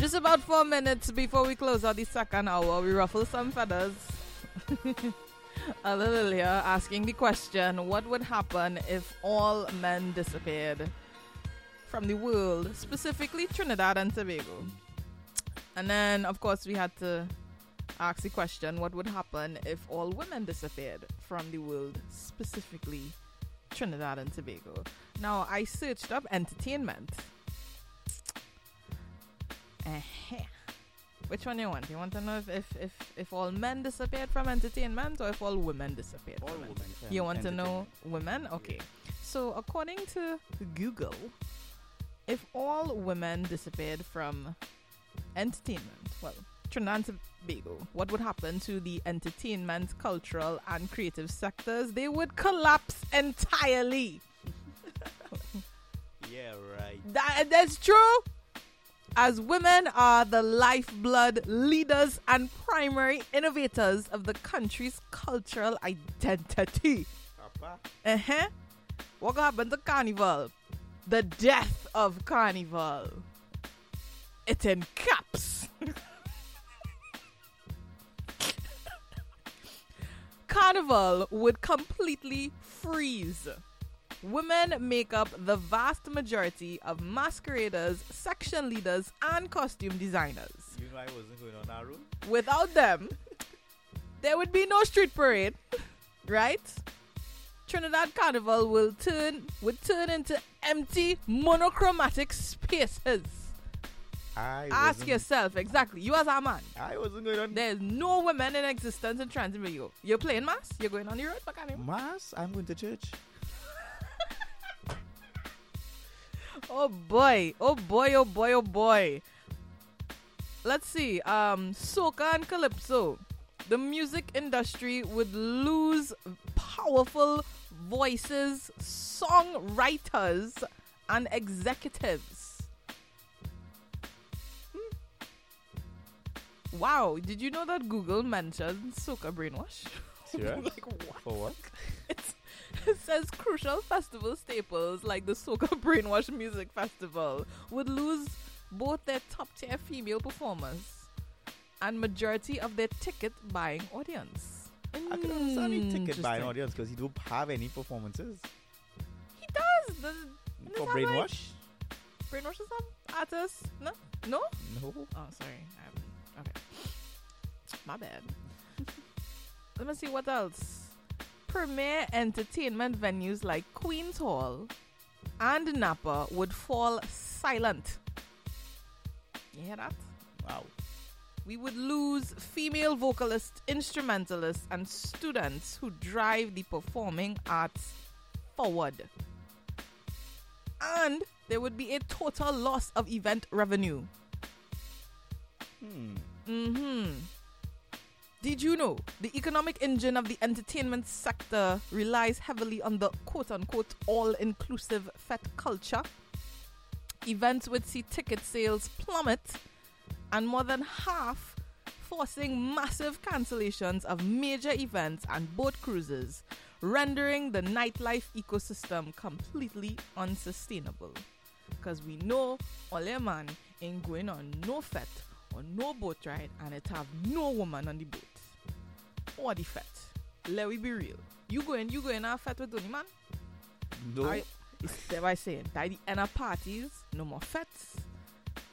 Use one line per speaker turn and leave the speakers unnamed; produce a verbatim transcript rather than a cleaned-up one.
Just about four minutes before we close out the second hour, we ruffle some feathers. A little here, asking the question, what would happen if all men disappeared from the world, specifically Trinidad and Tobago? And then, of course, we had to ask the question, what would happen if all women disappeared from the world, specifically Trinidad and Tobago? Now, I searched up entertainment. Uh-huh. Which one you want? You want to know if, if, if, if all men disappeared from entertainment or if all women disappeared
All
from
women.
entertainment? You want to know women? Okay. So, according to Google, if all women disappeared from entertainment, well, Trinidad and Tobago, what would happen to the entertainment, cultural, and creative sectors? They would collapse entirely.
Yeah, right.
That, that's true. As women are the lifeblood, leaders, and primary innovators of the country's cultural identity.
Papa.
Uh-huh. What happened to Carnival? The death of Carnival. It in caps. Carnival would completely freeze. Women make up the vast majority of masqueraders, section leaders, and costume designers.
You know I wasn't going on that route?
Without them, there would be no street parade, right? Trinidad Carnival will turn would turn into empty monochromatic spaces.
I
Ask
wasn't-
yourself, exactly. You as a man,
I wasn't going on
there's no women in existence in Trinidad and Tobago. You're playing mass? You're going on the road for Carnival?
Mass. I'm going to church.
Oh boy, oh boy, oh boy, oh boy. Let's see. Um, soca and calypso. The music industry would lose powerful voices, songwriters, and executives. Hmm. Wow, did you know that Google mentioned soca brainwash?
Serious?
Like what?
For what?
It's, it says crucial festival staples like the Soca Brainwash Music Festival would lose both their top tier female performers and majority of their ticket buying audience.
I can understand the ticket buying
Interesting.
audience because he don't have any performances.
He does. Does, does
For
that
brainwash?
Like, brainwash is some artist? No? No?
No.
Oh, sorry. Um, okay. My bad. Let me see what else. Premier entertainment venues like Queen's Hall and Napa would fall silent. You hear that?
Wow.
We would lose female vocalists, instrumentalists, and students who drive the performing arts forward. And there would be a total loss of event revenue.
Hmm.
Mm-hmm. Did you know the economic engine of the entertainment sector relies heavily on the quote-unquote all-inclusive fete culture? Events would see ticket sales plummet and more than half forcing massive cancellations of major events and boat cruises, rendering the nightlife ecosystem completely unsustainable. Because we know all your man ain't going on no fete or no boat ride and it have no woman on the boat. Or the fete. Let we be real. You going you going on a fete with Tony man?
No.
I, it's what I saying. By the end of parties, no more fetes,